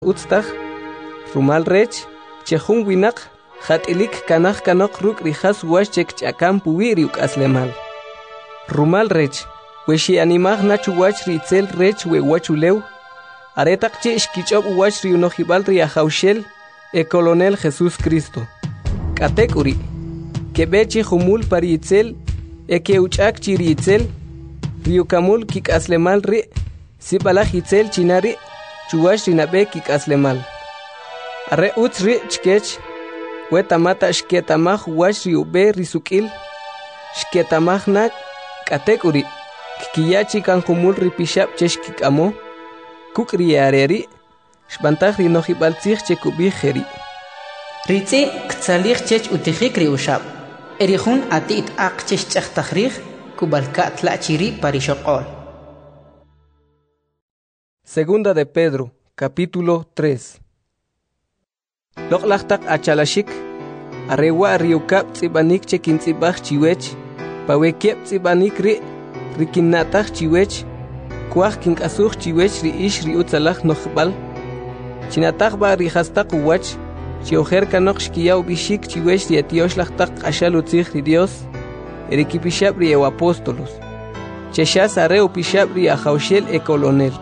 Utstaj, rumal rech, chehun winak, hatilik kanok ruk rijas washchek chakam puwiri aslemal. Rumal rech, weshi animag nachu wach ritzel rech we wachulew, aretak che shkichob wach riunojibal riajaushel, e colonel Jesús Cristo. Katekuri, kebechi humul paritzel, e keuchak chiritzel, riukamul kik aslemal ri, sibalaj itzel chinari, chuwash rinabe kik aslemal. Arre utsri chkech, wetamata shketamaj wash riube risukil, shketamaj nak, katekuri, kikiyachi kan humul ripishab cheshkikamo, kukri areri, shbantaj rinojibaltzij chekubijeri. Ritzi ktzalij chech utijik riushab, erihun atit ak chech chachtajrij, kubalka tlachiri parishokol. Segunda de Pedro, capítulo 3. Loklachtak achalashik, arewa riukap tzibanik chekintzibaj chiwech, pawekiep tzibanik rikinnataj chiwech, kuaj kinkasuj chiwech riish riutzalaj nojbal, chinatajba rijastak uwach, chiojer kanok shkiyaw bishik chiwech rietioslachtak ashalutzij Dios, erikipishab rieu apóstolos, cheshas areu pishab riajaushel e colonel.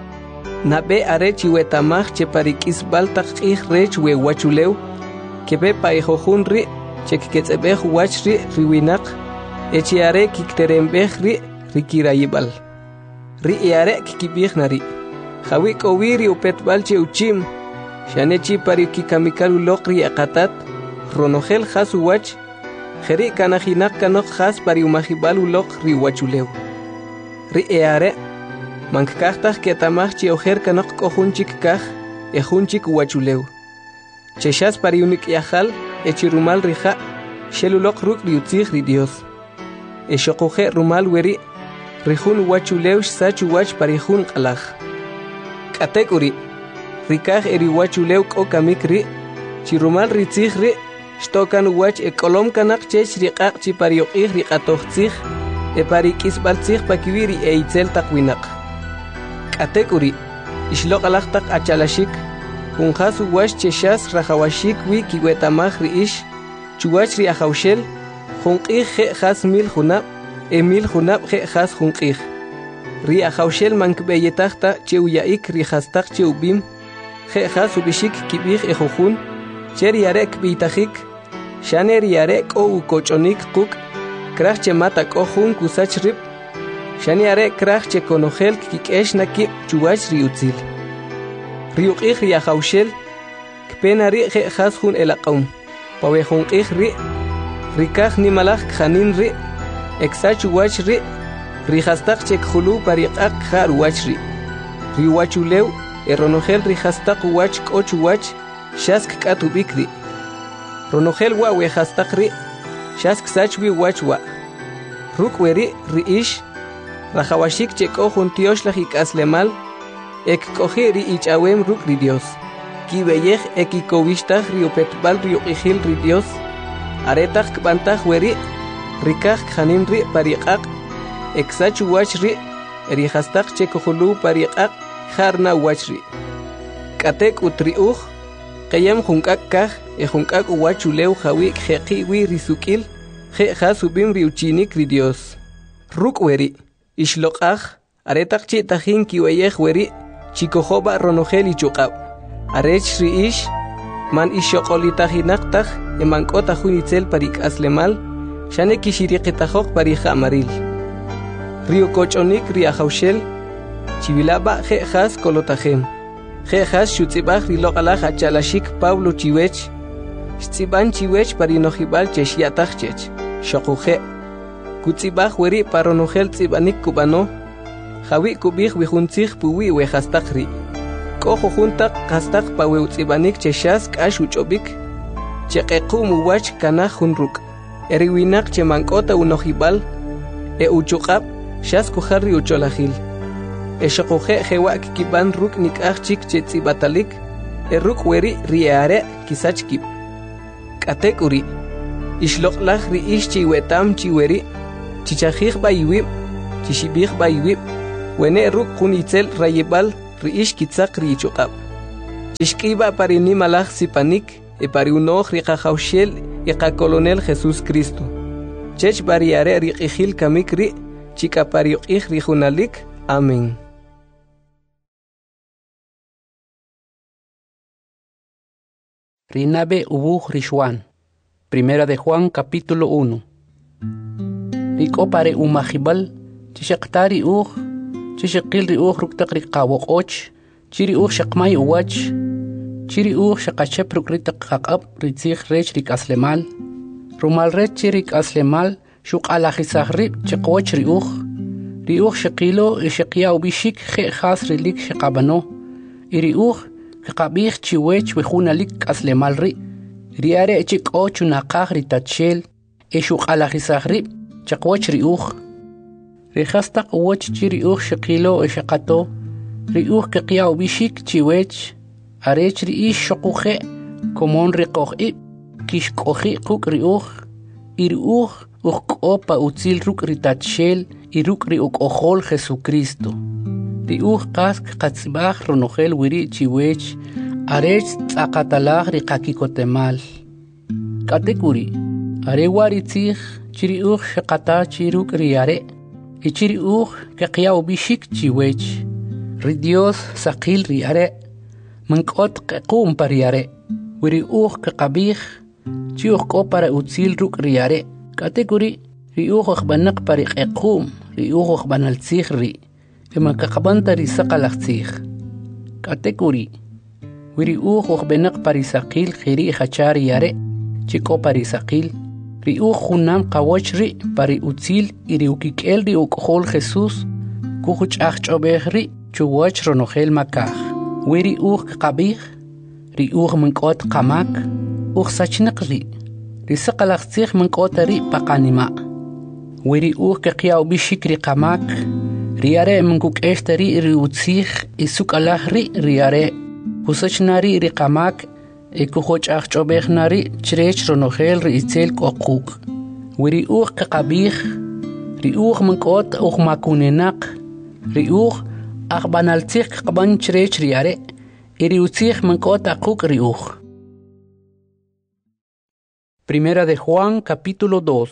Nabe are chiwetamaj cheparikis baltak ij rech we wachulew, kebe paijojun ri, chekketzebej wach riwinak, echiare kikterembej rikirayibal. Riare kikibij nari, jawik owiri upetbal cheuchim, shanechi parikikamikal ulokri akatat, ronogel jas uwach, jeri kanajinak kanok jas pariumajibal ulok riwachulew. Riare mankajtaj ketamaj chiojer kanok kohunchik kaj, ejunchik wachulew. Cheshas pariunik yajal, echirumal rija, shelulok ruk riutzij ri Dios. Eshokuje rumal weri, rijun wachulew sachu wach parijun qalaj. Katekuri, rikaj eri wachulew kokamik ri, chirumal ritzij ri, shtokan wach ekolom kanak chech riqaq chipariokij riqatojtzij, eparikisbaltzij pakiwiri eitzel takwinak. Katekuri, ishlok alachtak achalashik, kunjas uwash cheshas rajawashik wi kiwetamaj riish, chuwach riajaushel, junqij je jas mil junab, mil junab je jas junqij. Riajaushel mankbeyetajta cheuyaik rijastak cheubim, je jas ubishik kibij ejojun, cheriarek bitajik, shaneriarek o ukochonik kuk, kraj chemata kohun kusach rib, shaniare kraj chekonojel kikesh nakib chuwach riutzil. Riuqij riajaushel, kpenari je jas jun elaqaum, pawejunqij rikaj nimalaj kjanin eksach wach rijastak chekhulu pariqaq jar wach riwachulew, eronojel rijastak wach koch wach, shask katubik ronojel wa wejastak shask sachwi wach wa. Rukweri riish, rajawashik chekohun tioslajik aslemal, ekkoji riichawem ruk ri Dios. Kibeyej ekikowistaj riupetbal riuqijil ri Dios, aretaj kbantaj weri, rikaj kjanin pariqaq, eksach wach rijastak chekohulu pariqaq jarna wach Katek utriuj, qayam junkak kaj, junkak wachulew jawik jeqi wi risukil, je jasubim riuchinik ri Dios. Ruk weri, ishloqaj, aretak chitajin kiweyej weri, chikojoba ronojel ichuqab. Arech riish, man ishoqolitajinaqtaj, emankotajun itzel parik aslemal, shane kishiriqitajok parija amaril. Riukochonik riajaushel, chivilaba je jas kolotajem. Je jas shutzibaj riloqalaj achalashik Pablo chiwech, Shtsiban chiwech parinojibal cheshiataj chech, shokuje. Kutzibaj weri paronojel tzibanik kubano, jawi kubij wijuntzij puwi wejastak ri. Kojo juntak kastak pawe tzibanik cheshas kash uchobik, cheqequ muwach kanaj junruk. Eriwinak chemankota unojibal, uchuqab, shas kujarri ucholajil. Shokuje jewa kikiban ruk nikaj chik chetzibatalik, ruk weri riare kisachkib. Katekuri, ishloqlaj riish chiwetam chiweri, chichajij bayiwib, chishibij bayiwib, wene ruk kun itzel rayibal riish kitzaq riichuqab. Ishkiba parini malach sipanik e pari unoch riqa haushel e qa colonel Jesús Cristo. Chech bariare riqihil kamik ri chika pari uqih rijunalik. Amén. Rinabe ubuj Rishwan. Primera de Juan capítulo 1. Riko pare umajibal chishaqtari chishaqil ri ruktak riqawok och chiri shaqmay uwach chiri shaqachep rukritak qaqab ritzig rech rikaslemal rumal rech chirik aslemal shuq alajisagri chiqwach ri shaqilo shaqiya ubishik khe khas rilik shaqabano iri kaqabih chiwech wejunalik aslemal riare chik och unaqaj ritachel shuq alajisagri chiqwach Rihastaq uwach chiri shaqilo shaqato kiqiya ubishik chiwech arech shoquje komon riqoji kishqoji quk iri uqopa utzil ruk ritachel iruk riuqojol Jesucristo qask qatzibaj ronojel wiri chiwech arech tzaqatalaj riqakikotemal katekuri are waritzij chiri shaqata chiruk riare Ichiri kiqiya ubishik chiwech ri Dios saqil riare mankot qequm pariare wiri kaqabih chi ko para utzil ruk riare kategori ri khbanaq pari qequm ri khbanaltzig ri ema kaqbanta ri saqalaqtzig kategori wiri khbanaq pari saqil khiri khachari yare chi ko pari saqil ri junam qawachri pari utzil iri ukikel ri uqhol Jesús kuhuch achobehri chuwach ronojel makaj wiri qabih ri mankot qamak sachniq ri saqalaqtzig mankot ri paqanima wiri qiqiya ubishik ri qamak ri are mankuk eshtari ri utzig isukalaj ri are kusachnari ri qamak kuhoch achobechnari chrech ronojel ri itzel qoquk wiri qaqabih ri mankot makunenaq ri aqbanaltzig qaban chrech ri are iri utzig mankot aquk ri Primera de Juan capítulo 2.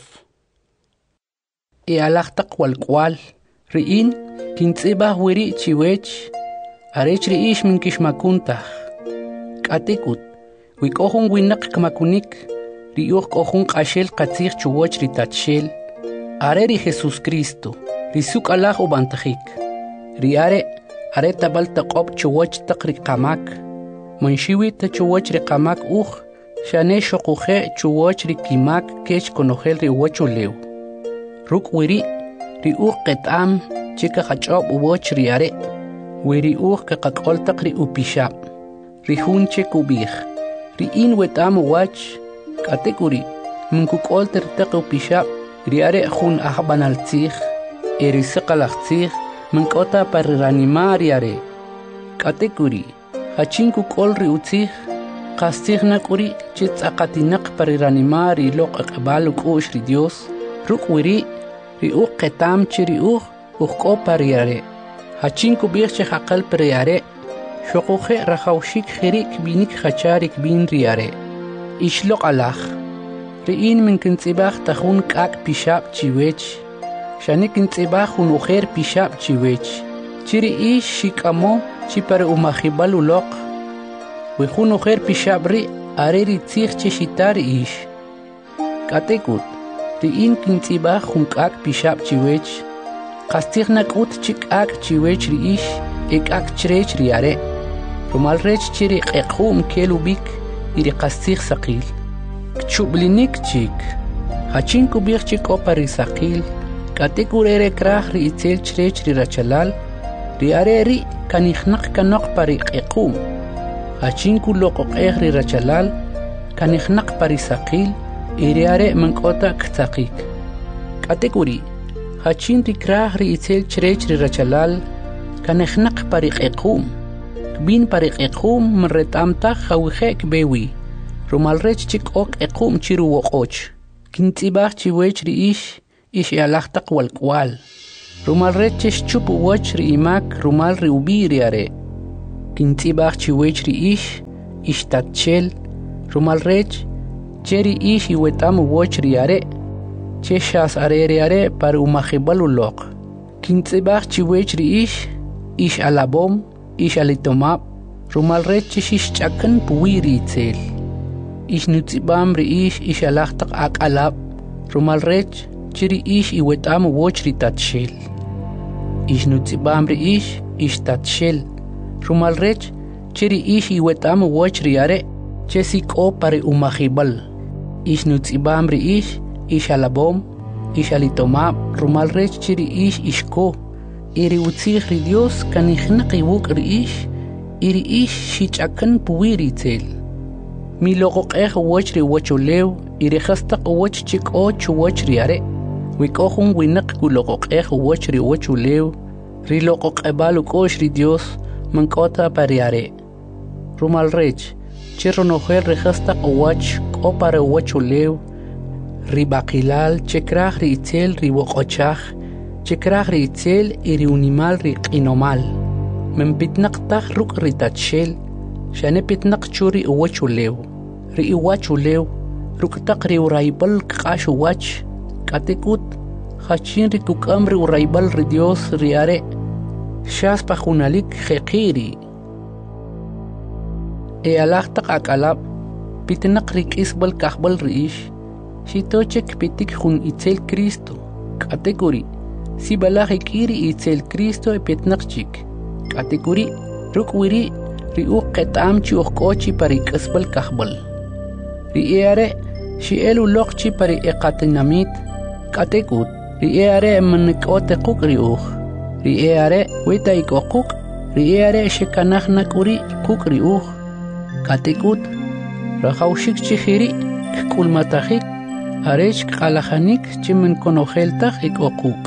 Alaqtaq walqwal riin kintzibaj wiri chiwech arech ri minkishmakuntaj katikut Wikohun winak kamakunik, ri kohun qashel qatzig chuwach ritachel, are ri Jesus Cristo, ri suk alaj ubantajik, ri are tabal taqob chuwach taqri qamak, manshiwi ta chuwach ri qamak shane shoquje chuwach ri kimak kech konojel ri wachulew. Ruk wiri, ri qetam chika qachob uwach ri are, wiri qaqol taqri upishab, ri hunche kubih. Riin wetam wach kategori munkukol tertaqo pishab riare jun ahbanaltzig eri saqalaqtzig munkota parranimar yare kategori hachinku kol riutzig qastigna kuri chitsaqatinaq parranimar iloq aqbal ush ri Dios rukwiri riu qetam chiriu uqo pariare hachinku birche haqal pariare Shoquje rajawshik khirik binik khacharik bin riare ishloq alaj riin min kintzibaj tajun kak pishab chiwech shanik kintzibaj un ujer pishab chiwech chiri shikamo chipare umajibal uloq wejun ujer pishab ri are ri tzig chishitar katekut riin kintzibaj un kak pishab chiwech qastigna kut chik ak chiwech ri ekak chrech riare Rumal rech chiri qequm kelubik iri qastig saqil. Kchublinik chik. Hachinku bir chik opari saqil. Katekurere krah ri itzel chrech ri rachalal. Ri areri kanixnaq kanok pari qequm. Hachinku loqoqeh ri rachalal. Kanixnaq pari saqil. Iri are mankota ktsaqik. Katekuri. Hachin ri krah ri itzel chrech ri rachalal. Kanixnaq pari qequm. Bin pariq equm mretamta khawjek bewi rumal rech chik ok equm chiru woqoch kintzibaj chiwech ri ish alaqtaq walqwal rumal rech chup woch ri imak rumal ri ubiri are Kintzibach chiwech ri ish tatchel, rumal rech, cheri ish iwetam woch riare, cheshas are para umajibalulok. Kintzibach chiwech ri ish alabom, ish alitomap, rumal rech chish chakan puwiri itzel. Ish nutzibam ri ish alachtak ak alab, rumal rech, chiri ish iwetam woch ri tatchel. Ish nutzibam ri ish tatchel, rumal rech, chiri ish iwetam woch riare, chesik o pare umajibal. Ish nutzibam ri ish alabom, ish alitomab, rumal rech chiri ishko. Iri utzig ri Dios kanijnak iwuk ri iri shichakan puwiri tel. Mi logok woch ri wocholew, iri hastak woch chik o chuwoch riare. Wikohun winak kulogok woch ri wocholew, ri logok ebaluk osh ri Dios, mankota pariare. Rumal rech, chirro nojel rejasta wach o para wachulew, ribakilal, chekrach ri itzel riwokochach, chekrach ri itzel iri unimal ri qinomal. Men pitnaqtach ruk ritachel, shane pitnaq churi wachulew, ri wachulew, ruktak ri uraibal kqashu wach, katekut, hachin ri kukam ri uraibal ri Dios riare, shas pajunalik jeqiri. Alachtak akalab, pitnak rik isbal kahbal riish, shitochek pitik hun itzel Cristo, kategori, si balahik iri itzel Cristo pitnak chik, kategori, rukwiri, riuk ketam chi kochi parik isbal kahbal. Riere, shi elu lokchi pari ekatinamit, kategut, riere manikote kuk riuch, riere wita ikokuk, riere shekanachnak uri kuk riuch. Katekut, rajaushik chihiri, kulmatahik, arech kalahanik chimen konoheltah ikokuk.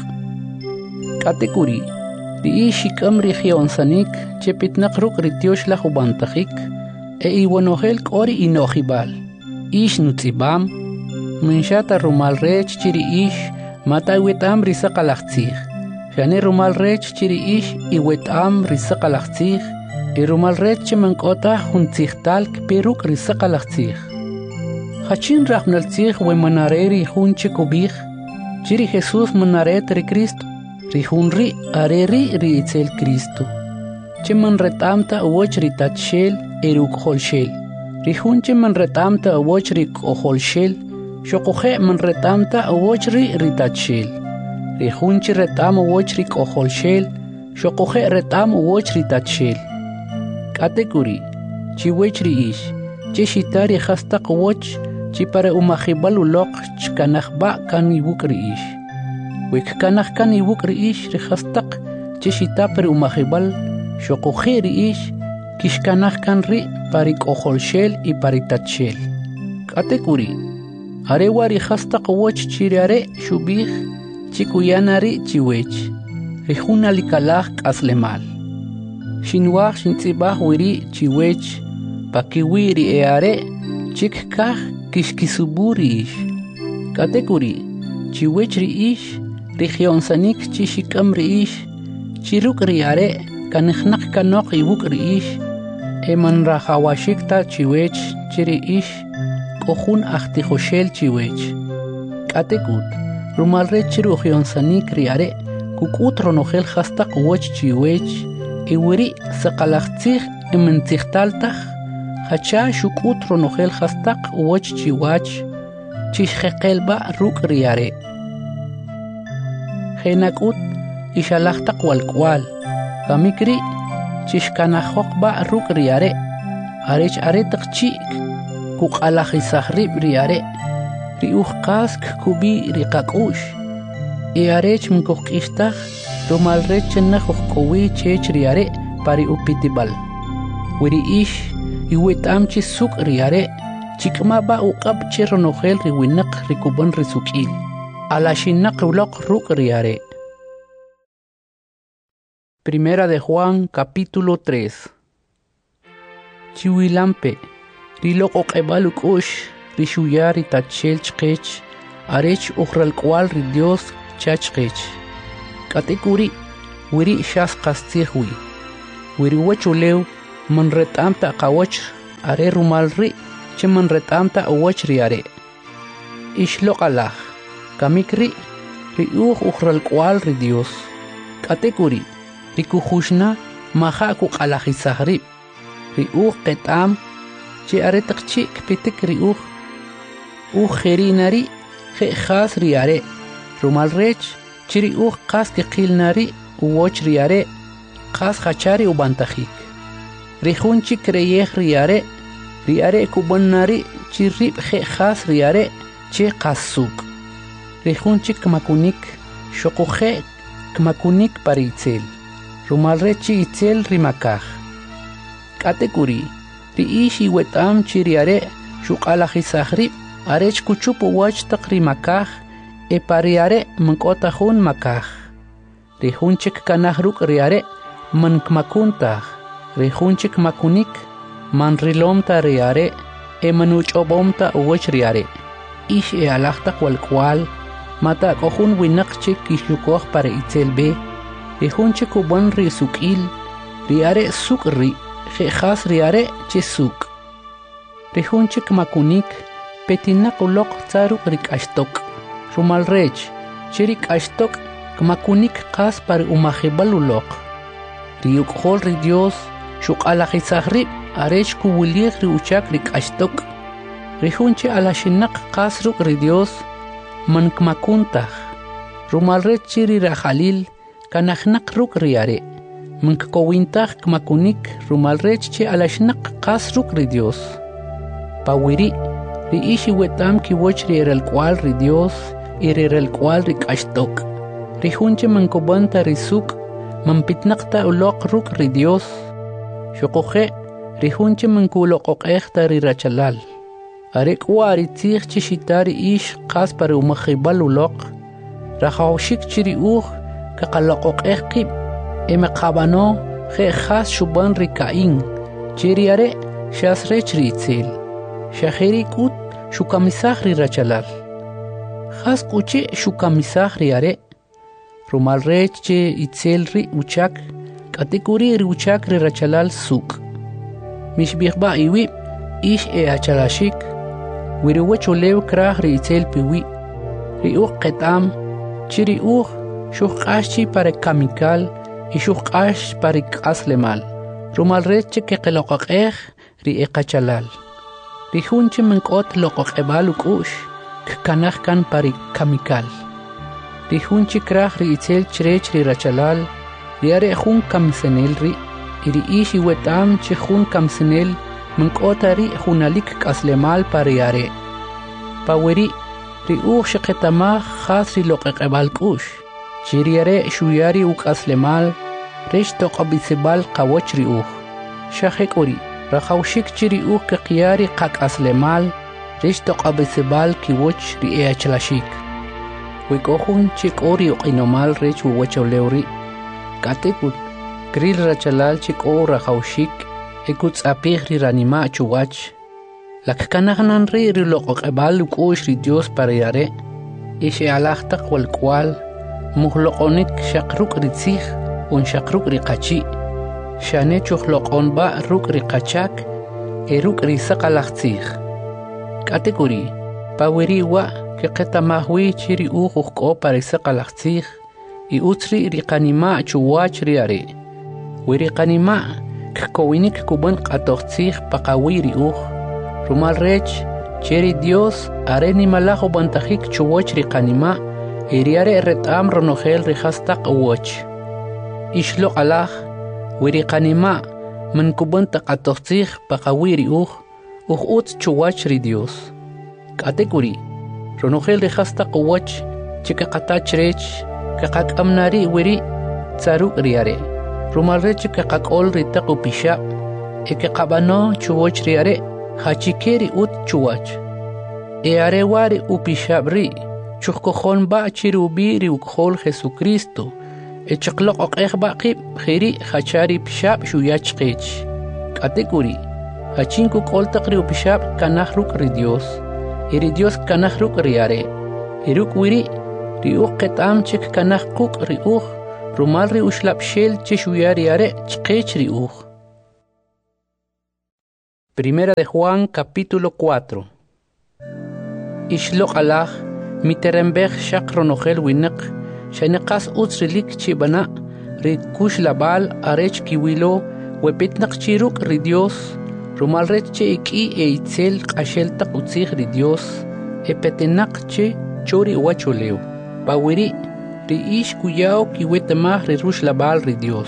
Katekuri, riishikam rigionsanik, chepitnak ruk ritiosh la hubantahik, iwanohel ori inojibal. Ish nutzibam, menshata rumal rech chiri mata iwetam risakalachtzig. Shane rumal rech chiri iwetam risakalachtzig. Irumal rech mankota huntzigtalk peruk risaqalachtzig. Hachin rahmnaltzig we manareri hunche kubig. Chiri Jesús manaret ri Cristo. Rihunri areri ri itzel Cristo. Cheman retamta woch ri tatshel eruk holshel. Rihunche man retamta woch ri holshel. Shokuhe man retamta woch ri tatshel. Rihunche retam woch ri holshel. Shokuhe retam woch ri tatshel. Kategori, chiwechri chishitari hastaq woch, chipare umajibalulok chkanajba kan ibukri Wik kanaj kan ibukri rihastaq, chishitapre umajibal, shokujiri kishkanaj kan ri parik oholshel y paritachel. Kategori, arewari hastaq woch chiriare shubij, chikuyanari chiwech, rihuna likalaj aslemal. Shinwach shintzibach wiri chiwech, pakiwiri eare, chikkah kishkisuburi Kategori, chiwech riish, rigionsanik chishikam riish, chiruk riare, kanijnak kanok ibuk riish, eman rahawashikta chiwech, chiriish, kohun achtijoshel chiwech. Kategut, rumalre chirugionsanik riare, kukutro nogel hastak woch chiwech, iwiri saqalachtzig imentzigtaltach, hacha shukutro nogel hastak woch chiwach, chishjekelba ruk riare. Genakut ishalachtak walkwal, kamikri chishkanajokba ruk riare, arech aretak chik, kukalajisajrib riare, riujkask kubi rikakush, arech mkokistaj, rumalrech najukowi chech riare pari upitibal. Wiri ish iwetamchi suk riare, chikmaba uqab cheronogel riwinak rikuban risukil. Alashinak ulok ruk riare. Primera de Juan, capítulo 3. Chiwilampe, rilok oqebaluk ush, rishuyar itachel chkech, arech uxral kwal ridios chachkech. Katekuri, wiri shas kastirhui. Wiri wachulew, man retamta qawach are rumal ri che man retamta awach ri are ishloqalaj kamikri ri ukhral qwal ri Dios katekuri ri kujushna maja ku qalajisahri ri qetam che are taqchi kpitik ri kherinari khas ri are rumal rech chiri qas ki qilnari uwach ri are qas khachari ubantajik rijunchi kreyej ri are kubannari chirib khas ri are che qasuk rijunchi kmakunik shoquje kmakunik paritzel rumal rechi itzel rimakaj katekuri ri ishi wetam chiri are shuqalajisahri arech kuchupu wach taqrimakaj e pariare mankotajun makaj rijunchik kanahruk riare man kmakuntaj rijunchik makunik man rilomta riare e manuchobomta uwach riare ish e alajta kwal mata kohun winaqchik kishukoh para itzelbe rijunchik uban risukil riare sukri khas riare chisuk rijunchik makunik petinaqulok tsaruk rikashtok rumal rech chirik ashtok kmakunik qas par umajibalulok riuk hol ri Dios shuqalajisahri arech kuwilig ri uchak rikashtok rijunchi alashinaq qas ruk ri Dios man kmakuntaj rumal rech chiri rajalil kanajnaq ruk riare man kowintaj kmakunik rumal rech chi alashinaq qas ruk ri Dios pawiri ri ishi wetam ki woch ri el cual ri Dios el cual ri kashtok ri junche man kobanta ri suk man pitnaqta uloq ruk ri Dios shoqoje ri junche man kuloqoqta ri rachalal are kwari tzig chi shitari ish qas par umkhibal uloq rahawshik chiri ka qaloqoqqib eme qabano khas shuban ri kain chiri are shasrech ri itzel shahiri kut shukamisaj ri rachalal khas kuche shukamisaj ri are rumal rech che itzel ri uchak katekuri ri uchak ri rachalal suk mishbiqba iwi ish e achalashik wiri wacholew kraj ri itzel piwi ri qetam chiri shuqashi para kamikal y shuqash para qaslemal rumal rech ke qeloqaqej ri eqachalal rijunchi menkot loqoqebal ukush kanaj kan pari kamikal rijunchi kraj ri itzel chrech ri rachalal ri are jun kamsenel ri iri ishi wetam che jun kamsenel menkotari junalik kaslemal pari are paweri ri shiqetama khas ri loqoqebal kush chiri are shuyari ukaslemal resh toqabisebal qawoch ri shahekori rahawshik chiri ke qiyari qak aslemal rishtoq abisebal kiwoch ri eachlashik wikohun chik ori oqinomal rech wachawlewri katekut kril rachalal chik o rahawshik ekut apih ri ranima chuwach lakkanahanan ri loqoqebal ukosh ri Dios para yare ishe alajtaq wal kwal muhloqonik shaqruk ri tzig un shaqruk ri qachi shane chukhloqon ba ruk ri qachak eruk ri saqalaqtzig kategori paweri wa ke qetamahwi chiri uqo para saqalaqtzig i utri ri qanima chuwach ri are wiri qanima kkowinik kuban qatoqtzig paqawi ri rumal rech cheri Dios are ni malajo bantajik chuwach ri qanima eriare retam ronogel ri hastaq uwach ishlo alaj wiri qanima man kubanta qatoqtzig paqawiri ut chuwach ri Dios katekuri ronogel ri hasta quwach chika qatachrech kaqamnari wiri tsaru riare rumalre chika qaqol ri taqu pisha eke qabano chuwach riare hachikeri ut chuwach e are wari upishabri chuqkojon ba chirubi ri ukhol Jesucristo echqloq oqeqbaqib khiri khachari pishab shuyachqich katekuri hachinku qoltaqri upishab kanahruk ri Dios iri Dios kanahruk riare iruk wiri ri uqetam chik kanahquk ri rumal ri ushlab shel chishuyari are chqich ri Primera de Juan, capítulo 4. Ishloq Allah, miterembech shak ronogel winek, shanekas utsrilik chibana, rikush labal arech kiwilo, wepitnak chiruk ri Dios, rumalrech che iki eitzel kasheltak utzig ri Dios, epetenak che chori wachuleo, pawiri, ri ish kuyao kiwetemah ri rush labal ri Dios.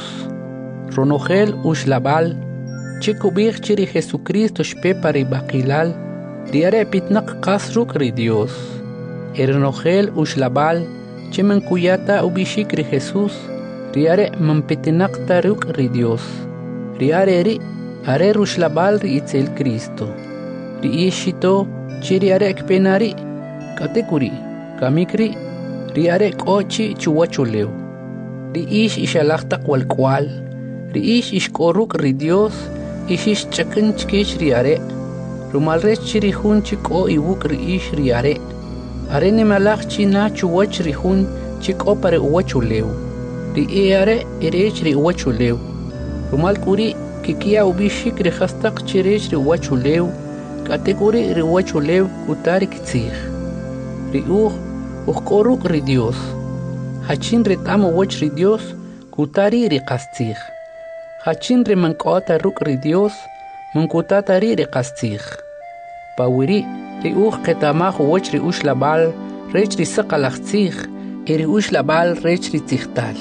Ronogel ush labal, che kubich chiri Jesucristo shpe pari bakilal, riare pitnak kasruk ri Dios. Ronogel ush labal, che menkuyata ubishik ri Jesus, riare mampitinak taruk ri Dios. Riare ri, are rush labal ri itzel Cristo. Ri ishito, chiri are ekpenari, katekuri, kamikri, riare kochi chuwachuleo. Ri ish ishalachtak walkwal, ri ish ishkoruk ri Dios, ish chakin chkish riare. Rumalre chiri hun chiko iwuk ri ish riare. Are ne malach china chuwach ri hun chiko pare uwachuleo. Ri eare erech ri uwachuleo. Rumal kuri kikia ubishik ri khastak chirech ri uwachuleo. Kategori ri uwachuleo kutari kitzig. Ri koruk ri Dios. Hachin retamo wach ri Dios kutari ri kastig. Hachin re mankota ruk ri Dios, mankutata ri kastig. Pawiri, ri ketamah wach ri labal, rech ri sakalachtig, ri labal rech ri tigtal.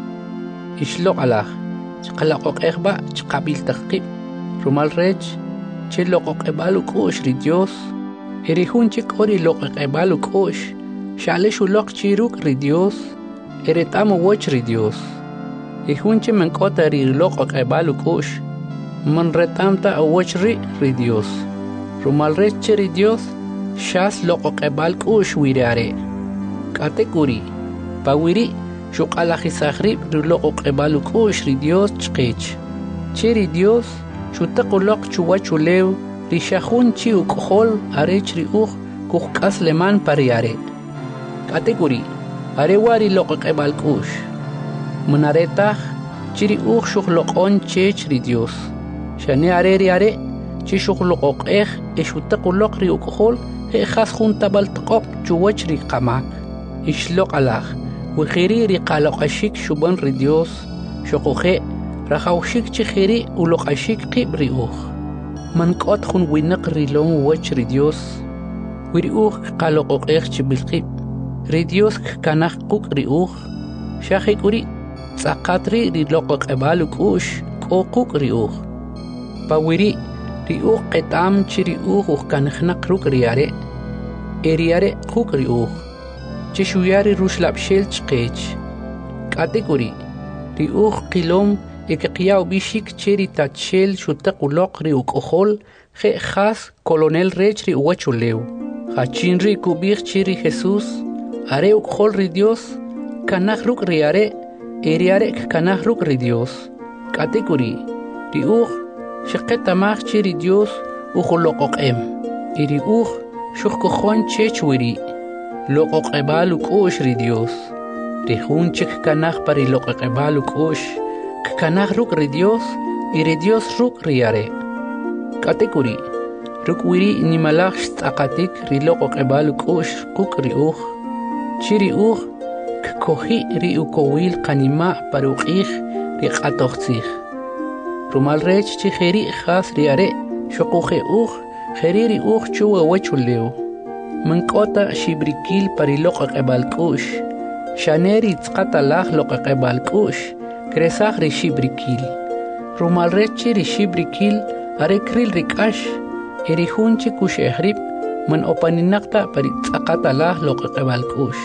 Ishlo alach, chkalakok ekba, chkabil takib, rumal rech, chilokok ebaluk osh ri Dios, ri hunchik ori lokok ebaluk osh, shaleshu lok chiruk ri Dios, tamo wach ri Dios. Ihunche menkota ri loqok ebaluk ush, man retamta awach ri Dios. Rumal reche ri Dios, shas loqok ebaluk ush wirare. Katekuri, pawiri, shuk alachisahrib ri loqok ebaluk ush ri Dios chkich. Che ri Dios, shutaku lok chuwachulew, ri shahun chi ukhol arech ri kuhkas leman pariare. Katekuri, arewari loqok ebaluk ush. Munaretach, chiri shukloqon chech ri Dios. Shane areri are, chi shukloqok eshuttakulok ri ukhol, khas juntabal tqop chuwach ri qamak. Ishloq alach, wixiri ri qalaqashik shuban ri Dios, shukuhe, rahawshik chikhiri uloqashik qib ri Mankot khun winak ri lom wach ri Dios. Wiri qalaqok chibilqib. Ri Dios kanach quk ri shahik uri. Tsakatri ri loqok ebaluk ush, kokuk ri Pawiri, ri ketam chiri kankhnak ruk riare. Eriare kuk ri Chishuyari rushlap shel chkech. Katekuri, ri kilom ekeqiyaw bishik chiri tachel shutak ulok ri ohol, he khas kolonel rech ri uwachuleu. Hachin ri kubich chiri Jesus, are ukhol ri Dios, kanach ruk riare. Eriarek kanah ruk ri Dios. Katekuri, ri shaqetamach chiri Dios ukhulokok Iri shukkokhon chechwiri. Lokok ebaluk osh ri Dios. Ri hunchik kanah pari lokok ebaluk osh. Kanah ruk ri Dios, iri Dios ruk riare. Katekuri, ruk wiri nimalach stakatik ri lokok ebaluk osh kuk ri Chiri kohi ri ukowil kanima paruqih ri qatoqtzig. Rumal rech chi kheri khas riare shuquhe kheri ri chuwa wachuleo. Mankota shibrikil pariloq ebalkush. Shaneri tsqata lah loq ebalkush. Kresach ri shibrikil. Rumal rech ri shibrikil are kril rikash. Eri hunchi kush ehrib man opaninakta pari tsqata lah loq ebalkush.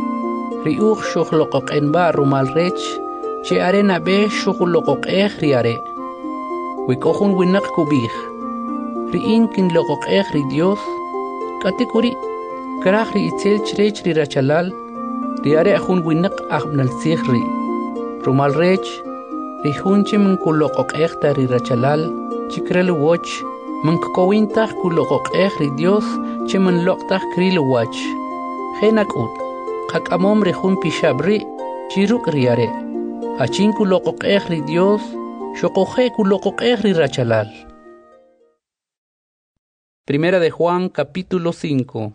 Riuch shukloqok enba rumal rech, che arena be shukloqok riare. Wikohun winak kubih. Riin kin loqok ri Dios. Katekuri, krach ri itzel chrech ri rachalal, riare hun winak abnal sigri. Rumal rech, rihun chim kuloqok ta ri rachalal, chikrel watch, mankowintach kuloqok ri Dios, chiman loqtach kril watch. Henak ut. Kakamom rehun pishabri, chiruk riare. Hachin kulokok ri Dios, shokoje kulokok ri rachalal. Primera de Juan, capítulo 5.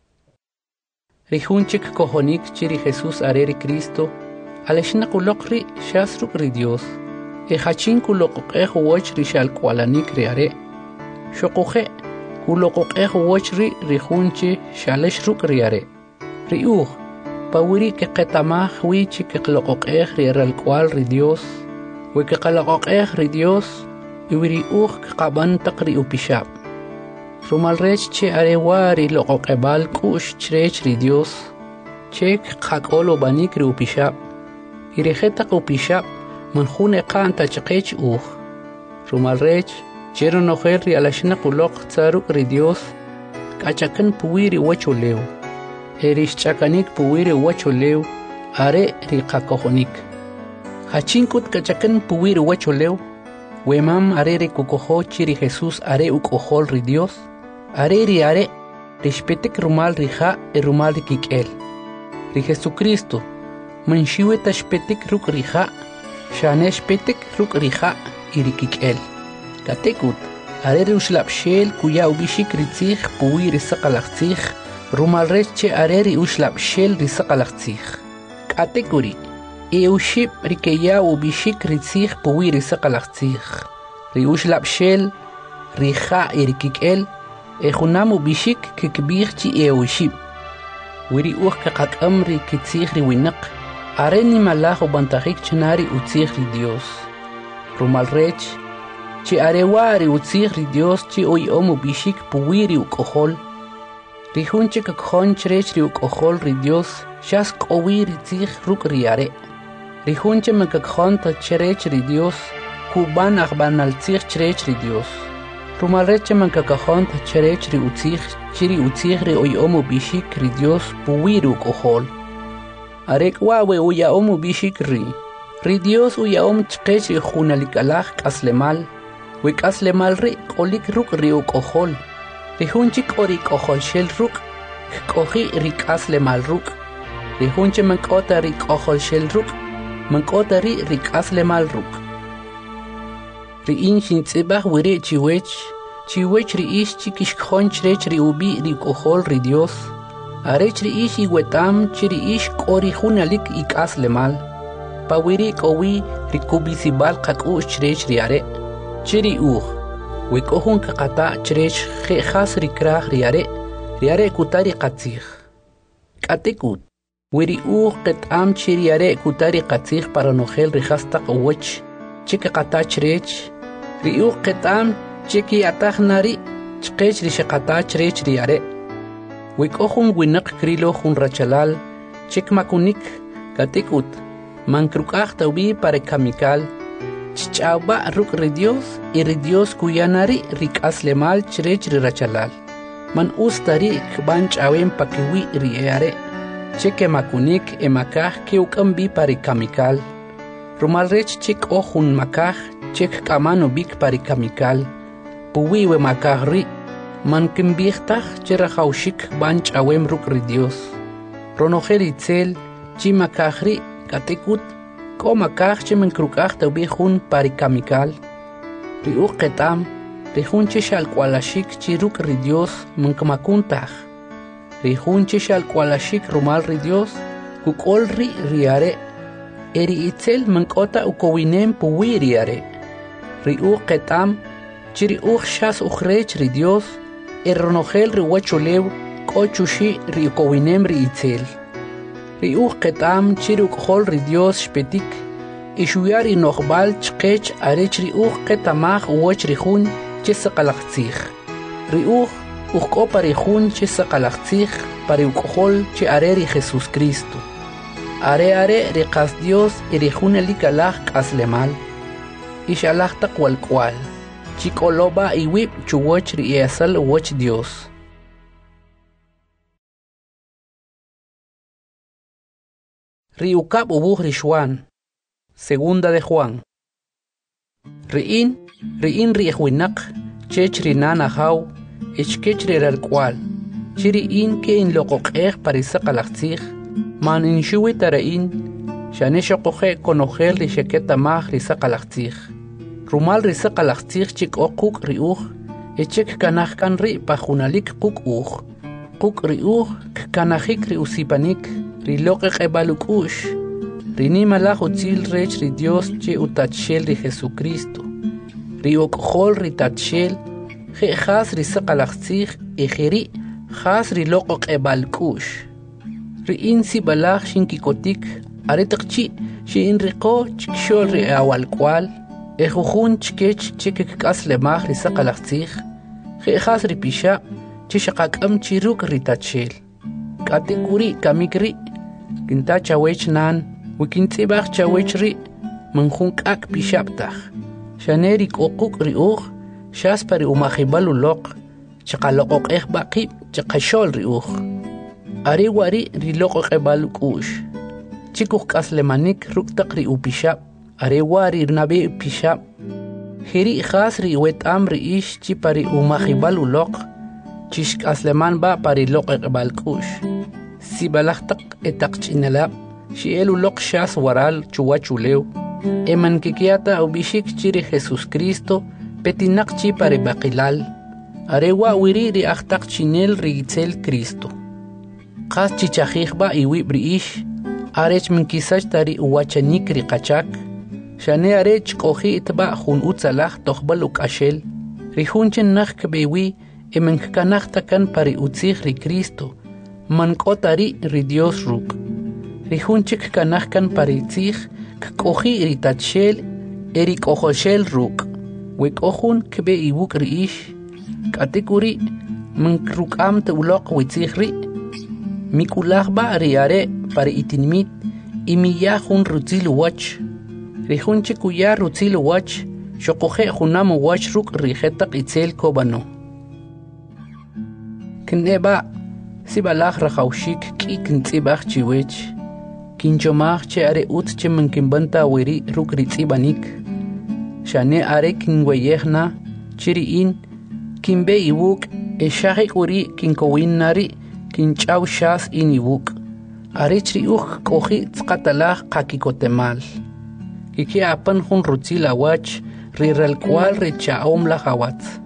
Rijunchik kohonik chiri Jesús areri Cristo, aleshna kulokri shasruk ri Dios, hachin kulokok woch ri shal kwalanik ri are, shokoje kulokok woch ri rijunchi shaleshruk ri are, ri pawiri ke ketamah wichi ke klokok ri ral kwal ri Dios, we ke kalokok ri Dios, iwiri ke kaban takri upishab. Rumal rech che arewari lokok ebal kush chrech ri Dios, chek kakolo banik ri upishab, irejeta upishab, manjune kanta chekech Rumal rech, chero nojer ri alashna kulok tsaruk ri Dios, kachakan puwiri wacholeu, erish chakanik puwiri wacholeu, are ri kakohonik. Hachinkut kachakan puwiri wacholeu, wemam are ri kukoho chiri Jesús are ukohol ri Dios, are rispetek rumal rija rumal rikikel. Ri Jesucristo, manshiwe tashpetek ruk rija, shanesh petek ruk rija irikikel. Katekut, are uslap shel kuya ubishik ritzich puwi risaqalachich, rumal reche are uslap shel risaqalachich. Katekuri, uship rikeya ubishik ritzich puwi risaqalachich. Ri uslap shel rija irikikel. Ejunamu bishik kikbich chi uship. Wiri kakak amri kitzihri winak. Areni malajo bantajik chenari utzihri Dios. Rumal rech. Chi arewari utzihri Dios chi omu bishik puwiri ukohol. Rihunche kakon chrechri ukohol ri Dios. Shas kowiri tzih ruk riare. Rihunche makakon ta chrechri Dios. Kuban akbanal tzih chrechri Dios. Rumal reche mankakajon ta cherech ri utzich ri omu bishik ri Dios puwiru kohol. Arek wawe omu bishik ri. Ri Dios chkech ri junalikalach kaslemal. We kaslemal ri kolik ruk ri ukohol. Ri hunchik ori kohol shel ruk. Kohi ri kaslemal ruk. Ri hunche mankota ri kohol shel ruk. Mankota ri kaslemal ruk. Ri inshin tzibach wiri chiwech ri ish chikish khonch ri ubi ri kohol ri Dios. Arech ri ish iwetam chiri ish kori hunalik ikas lemal. Pawiri kowi ri kubisibal kakush chrech ri are. Chiri we kohun kakata chrech khas ri krah ri are kutari katzich. Katekut. Wiri ketam chiri are kutari katzich para nogel ri hastak wech. Chike kata chrech. Ri ketam chiki atah nari chkech ri shakata chrech ri are. Wikohun winak krilo hun rachalal chik makunik katikut mankrukah taubi para kamikal chichauba ruk ri Dios y ri Dios kuyanari rikas lemal chrech ri rachalal man ustari kbanch awem pakiwi ri are chike makunik emakah kiukambi para kamikal rumal rech chik ohun makah chik kamano bik para kamikal puwiwe makah ri man kimbichtach cherahaushik banch awem ruk ri Dios. Ronojer itzel chi makahri katekut ko makah che menkrukach taubi hun parikamikal. Ri ketam ri hun che shal kwalashik chi ruk ri Dios mankamakuntach. Ri hun che shal kwalashik rumal ri Dios kukol ri riare. Eri itzel mankota ukowinem puwi riare. Ri ketam chiri shas ukhrech ri Dios. Ronogel ri wacholew kochushi ri kowinem ri itzel. Ri ketam chiri ukhol ri Dios shpetik. Ishuyari nochbal chkech arech ri ketamach wach ri hun chisaqalachtzich. Ri ukkopa ri hun chisaqalachtzich pari ukhol chi are ri Jesus Cristo. Are ri qas Dios y ri hun elikalach kaslemal. Ishalach takwal. Chikoloba y whip chuwach ri esal wach Dios. Riukab ubuh rishwan. Segunda de Juan. Riin rihuinak chech rinana haw ichkech riralkwal. Chiriin ke in loqoqeh parisaqalachtzich man inshuwi tarain shaneshoqoje konojel ri sheketa maj risaqalachtzich. Rumal risaqalachtzich chik okuk riuj echek kanahkan ri pajunalik kuk ri kanahik ri usipanik, ri loqe qebalukush, ri nimalaj utzil rech ri Dios che utachel ri Jesucristo, ri okjol ri tachel, khas ri saqalaqtzij ejeri khas ri loqo qebalkush, ri insi balaj shinkikotik, aretaqchi shin riqo chikshol ri awalkwal, ejujun chkech chekek kaslemaj ri saqalaqtzij, khas ri pisha chishaqakam chiruk ri tachel, katikuri kamikri, kinta chawech nan, wikintzibaj chawech ri, manjun kak pishaptaj, shaneri kokuk ri shaspari umajibalu loq, chaqaloqoq baqib chaqashol ri ari wari ri loqoq ebalukush, chikuq kaslemanik ruktaq ri upishab, ari wari nabe pishab, hiri khas ri wetam ri ish chipari umajibalu loq, chishk asleman ba pari loqoq ebalkush, si balaqtaq etaqchinalab, shielu loq shas waral chuwachulew, eman kikiata ubishik chiri Jesus Cristo, petinaqchi pare baqilal, arewa wiri ri aqtaq chinel ri itzel Cristo. Qas chichajijba iwi briish, arech minkisach tari uwachanik ri qachak, shane arech qoji itba jun utzalaj toqbal ukashel, ri junchen naq kbewi emenkkanaqtakan pari utzij ri Cristo, mankotari ri Dios ruk. Ri junchik kanaqkan pari tzij kqoji ri tachel eri qojoshel ruk. Wekojun kbe iwuk ri ish, katikuri mankrukam te uloq witzihri, mikulajba ri are pari itinmit, imiyajun rutzil wach, rihun chikuya rutzil wach, shokoje junam wach ruk rijetak itzel kobano. Kneba, sibalaj rajaushik ki kintzibaj chiwech, kinchomaj che are ut che mankimbanta wiri ruk ritzibanik, shane are kinweyehna chiriin kinbe iwuk eshahik uri kinkowin nari kinchaw shas in iwuk are chriuj koji tzqatalaj qakikotemal kiki apan jun rutzila wach riralkwal richaom la hawatz.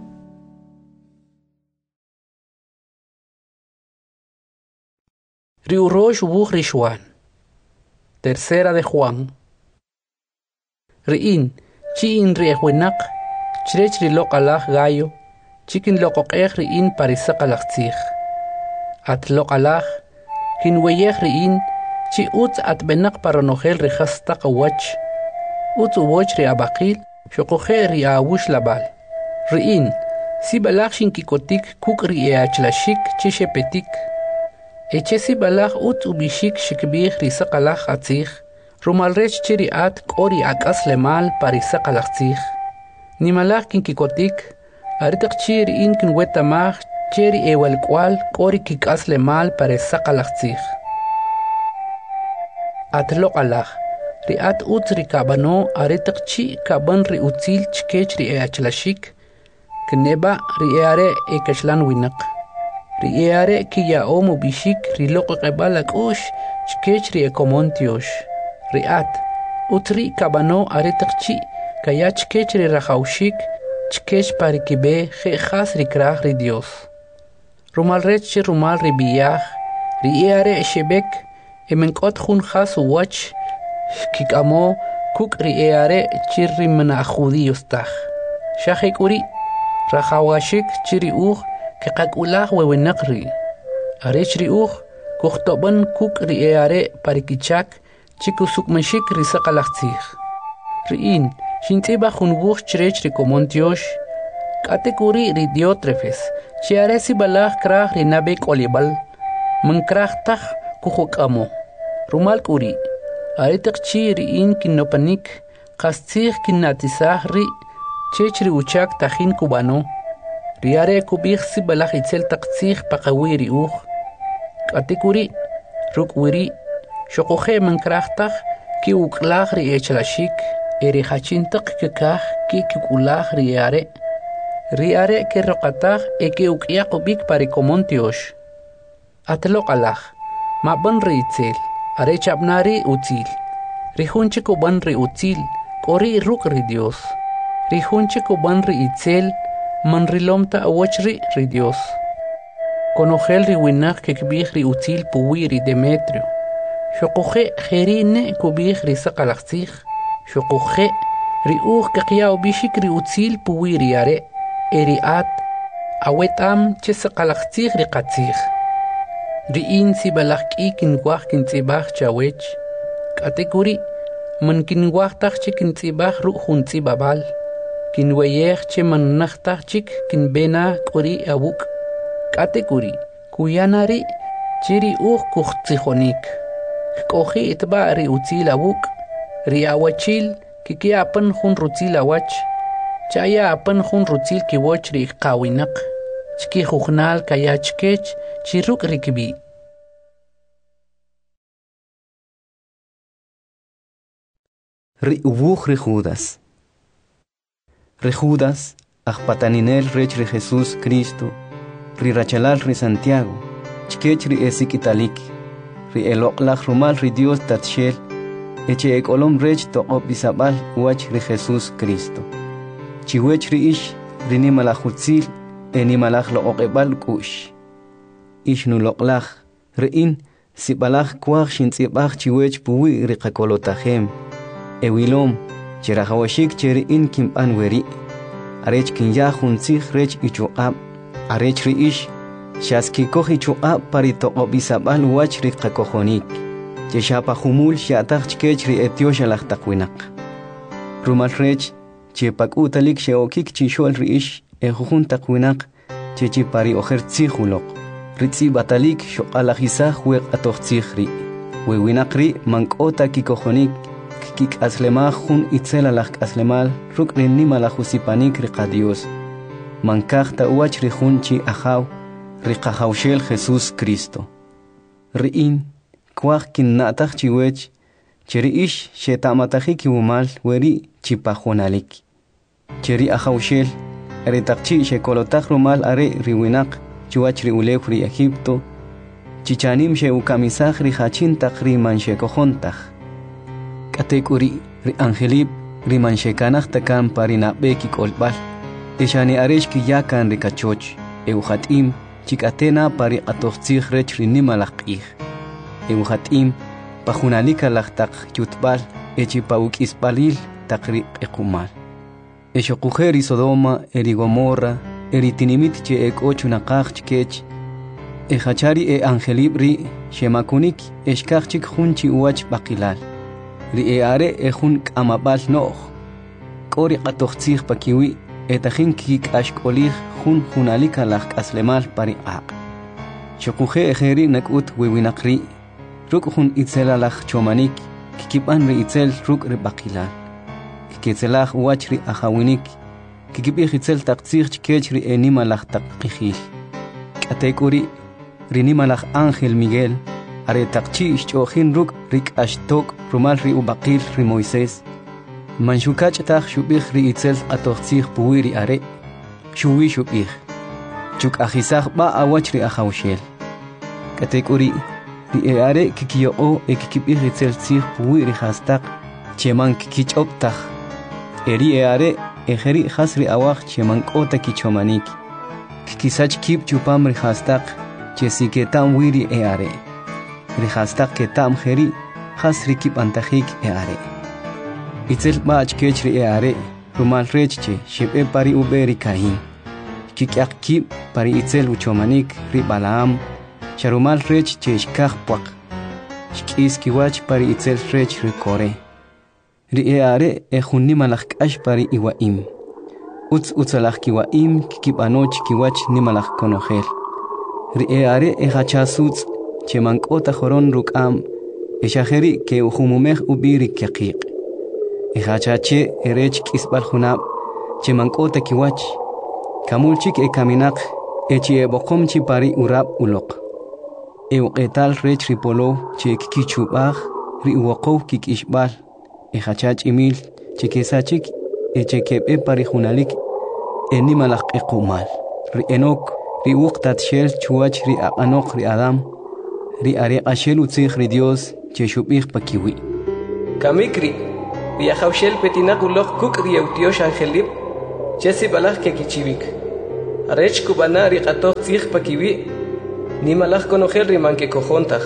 Riurosh wuj rishwan. Tercera de Juan. Riin Chiin riejwenak, chirech riloqalaj gallo, chikin loqoqej riin parisaqalaqtzij. At loqalaj, kinweyej riin, chi utz atbenak paronojel rijastaq wach, utz uwoch riabaqil, shoqoje riawush labal. Riin, si balaj shinkikotik kuk rieachlashik chishepetik. Eche si balaj utz ubishik shikbij risaqalaj atzij, rumalrech chiri at kori akas lemal parisaq alaqtzij. Nimalaj kinkikotik, aritak chiri in kinwetamaj chiri ewalkwal kori kikas lemal parisaq alaqtzij. At loqalaj, ri at utz ri kabano aritak chi kaban ri utzil chkech ri eachlashik, kneba ri eare ekashlan winak. Ri eare kiyaom ubishik ri loqaqebal akush chkech ri ekomontiosh. Riat, utri kabano aretaqchi, kayach kech ri rajaushik, chkech parikibe khas ri kraj ri Dios. Rumal rech rumal ri biyaj, ri eare shebek, emenkot jun khas wach, kikamo kuk ri eare chirri mena judíos taj. Shahek uri, rajawashik chiri kikakulaj wewenaqri. Arech ri kuhtoban kuk ri eare parikichak, chikusuk mashik risaqalaqtzij. Riin, shintiba junwuj chirech rikomontiosh, katekuri ri Diótrefes, chiaresi balaj kraj rinabek olibal, mankraj taj kujukamo. Rumal kuri, aritaq chi riin kinopanik, qastzij kinatizaj ri, chech ri uchak tajin kubano, riare kubij si balaj itzel taqtzij paqawi ri katekuri, rukwiri, shoqoje mankrajtaj ki uklaj ri echlashik, eri hachintaq kikaj ki kikulaj ri are ki roqataj ki ukyaqubik parikomontiosh. Atloqalaj, maban ri itzel, are chabnari utzil, ri junche kuban ri utzil, kori ruk ri Dios, ri junche kuban ri itzel, man rilomta awachri ri Dios. Conogel ri winaq que kbih ri util puwi ri Demetrio. Xoquje jerine kubih ri saqalaxtij. Xoquje ri que qiyaw bishik ri util puwi ri are. Eri at awetam che saqalaxtij ri qatzij. Ri insi balaqki kinwaq kintzibaj chawech. Kategori man kinwaq taqchi kintzibaj ru junti babal. Kinweyej che man naxtaqchik kinbena quri awuk. Kategori kuyanari chiri kuxtzijonik. Koji itba ri util awuk. Ri awachil kikiapan jun rutil awach. Chaya apan jun rutil kiwoch ri qawinak. Chki jujnal kayachkech chiruk rikbi. Ri ubuj ri Judas. Ri Judas, ajpataninel rech ri Jesús Cristo, ri rachalal ri Santiago, chkech ri esik italik, ri eloqlaj rumal ri Dios tatshel, eche ekolom rech toqop bisabal wach ri Jesús Cristo. Chiwech ri ish, ri nimalajutzil, nimalaj lo oqebal kush. Ish nu loqlaj, ri in, sibalaj kwaj shintzibaj chiwech puwi ri qakolotajem. Ewilom, cherahawashik cheri in kimpan weri. Arech kinya juntzig rech ichuqab. Arech ri ish, shaskikoh ichuqab parito obisabal wach ri qakojonik. Cheshapa humul shataj chkech ri etiosha lachtakwinak. Rumal rech, chepak utalik sheokik chishol ri ish, ejujun takwinak, chechi pari ojer tzihulok. Ritzi batalik shoqalajisaj weq atochtzig ri. Wewinak ri mankota kikojonik. Kik aslemaj jun itzelalaj aslemal ruk rinima jusipanik riqa Dios. Mankajta uach rijun chi ajaw riqajawshel Jesús Cristo. Riin kwaj kinnataj chiwech cheri ish shetamatajik wumal weri chipajonalik. Cheri ajawshel eritaqchi shekolotaj rumal are riwinak chuach riulej ri Egipto. Chichanim sheukamisaj rijachintaq riman shekojontaj. Kategori ri angelib ri manshekanaj takan parinabeki kolbal. Eshani aresh ki yakan ri kachoch. Euhatim chikatena pari atochtzig rech ri nimalaqij. Euhatim pajunalika laqtaq yutbal echi pauk isbalil taqri ekumal. Eshokujer Sodoma eri Gomorra eri tinimit che ekochu naqaj chkech. Hachari angelib ri shemakunik eshkachik junchi uach bakilal. Ri are ejun kamabal no'j. Kori qatochtzig pakiwi etajin kik ashkolij jun junalika laj aslemal pari aq. Shokuje ejeri nakut wiwinaqri. Ruk jun itzela laj chomanik kikipan ri itzel ruk ri bakilal. Kikitzelaj wach ri ajawinik. Kikibij itzel taqtzig chkech ri enima laj taqijil. Katekuri ri nima laj Ángel Miguel. Are taqchi ishchojin ruk rik ashtok rumal ri ubaqil ri Moisés. Manshukach taj shubij ri itzel atochtzig puwiri are. Shuwi shubij. Chuk ajisaj ba awach ri ajawshel. Katekuri ri are kikiyo kikibij itzel tzig puwiri hastak. Cheman kikichoptaj. Eri are ejeri hasri awaj cheman kota kichomanik. Kikisach kip chupam ri hastak. Chesiketam wiri are. Rihastak ketam jeri, has rikip antajik are. Itzel bach kechri are, rumal rechche, shebe pari uberi kahin. Kikyak kip pari itzel uchomanik, ri Balaam, sharumal rechche shkaj puak. Shkis kiwach pari itzel rech ri Kore. Ri are ejunni malach pari iwaim. Utzalach kiwaim kikip anoch kiwach nimalach konogel. Ri are ejachasutz. Chemankota joron rukam, eshajeri ke ujumumej ubiri kiaqiq. Ejachache erech kisbal junab, chemankota kiwach. Kamulchik kaminak, echi ebokomchi pari urab ulok. Euqetal rech ripolo, che kikichubaj, ri uwaqow kikishbal. Ejachach imil, chekesachik, echekebe pari junalik, enimalaq ekumal. Ri enok, ri uqtat shel chuach ri anok ri Adam. Ri are ashel utzig ri Dios che shubij pakiwi. Kamikri, ri ajawshel petinak uloj kuk ri eutiosh angelib, che si balaj ke kichivik. Arech kubana riqatoq tzij pakiwi. Nimalaj konojel rimanke kojontaj.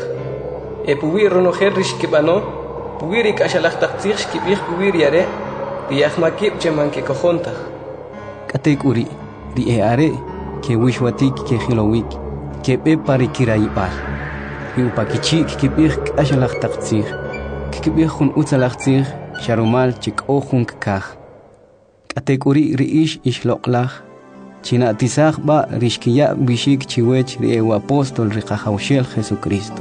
Puwi ronojel rishkibano. Puwi rikashalaj taqtzij shkibij puwi riare. Riyahmakib chemanke kojontaj. Katek uri, ri are, ke wishwatik ke hilowik, ke be pari kiraibal. Ri upakichik ke bih ashalach taqtzij. Ke bih hun utzalach tzij, sharumal chik ohun kakaj. Katek uri ri ish loqlach. China tisaj ba rishkiya bishik chiwech ri apostol ri qahawshel Jesucristo.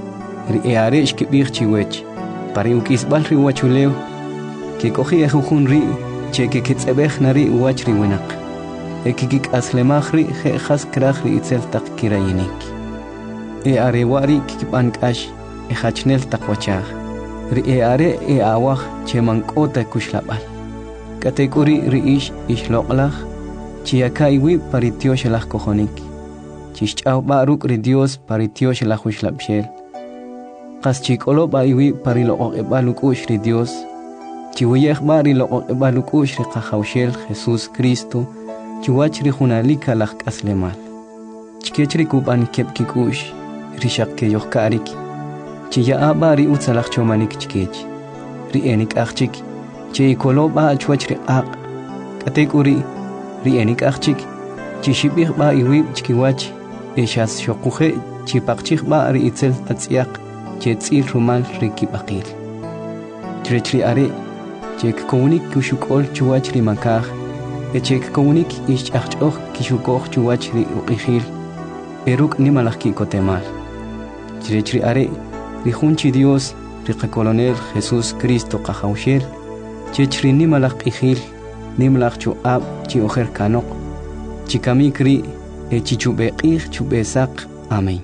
Ri are shkibih chiwech, pari ukisbal ri wachulew, ke kohi ehun ri cheke kitzebeh nari wachri winak. Ekikik aslemahri he khas krahri itzel tak kirayinik. Arewari kikipankash hachnel takwachah. Ri are awah chemankota kushlabal. Katekuri ri ish loqlach. Chiakaiwi paritioshlah kojonik. Chichau baruk ri Dios paritioshlah ushlabshel. Qas chikolo baiwi parilo ebalukush ri Dios. Chiwiyeh bari lo balukush ri qahawshel Jesús Cristo. Chiwachri hunalika lak aslemal. Chikechri kuban kepkikush. Rishak ke yohkarik. Chiya bari utzalak chomanik chikech. Ri enik achik. Chikolo ba chwachri aq. Katekuri. Ri enik achik. Chishibih ba iwi chikiwach. Eshas shokuhe chipakchik ba ri itzel tatsiak. Chetzil rumal ri kibakil. Chirechri are. Chek komunik kushukol chuwachri makaj. Echek komunik ish achok kishukoj chuwachri uqihil. Eruk nimalach kikotemal. Chirechri are. Rijunchi Dios riqa colonel Jesús Cristo qahawshel. Chechri nimalach qihil. Nimalach chu ab chi ojer kanok. Chikamikri chichubeqih chubesak. Amén.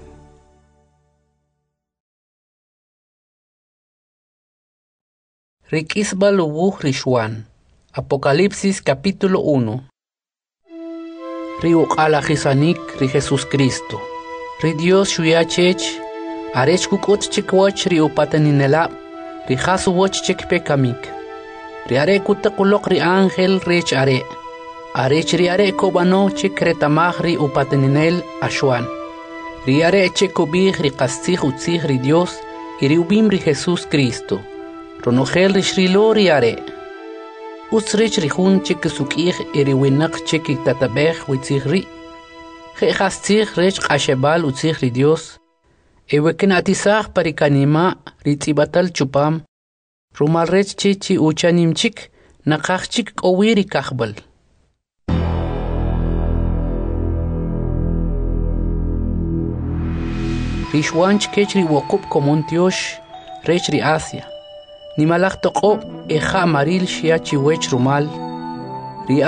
Rikisbal uwuh rishwan. Apocalipsis capítulo 1. Ri uqalajisanik ri Jesús Cristo. Ri Dios shuyachech. Arech kukot chikwach ri upataninela. Ri hasu wach chikpekamik. Ri are kutakulok ri ángel rech are. Arech ri are kobano chikretamaj ri upataninel ashwan. Ri are chekobij ri qastzij utzij ri Dios. Iri ubim ri Jesús Cristo. Ronogel rishrilo ri are. Utsrich rihun chik sukih iri winak chik tatabeh witzih ri. Jehastzih rech qashebal utzih ri Dios. Eweken atisah parikanima ritzibatal chupam. Rumal rech chichi uchanim chik nakach chik owiri kahbal. Rishwanch kechri wokub komontiosh rech ri Asia. Nimalach toko eja maril shiachi wech rumal. Ri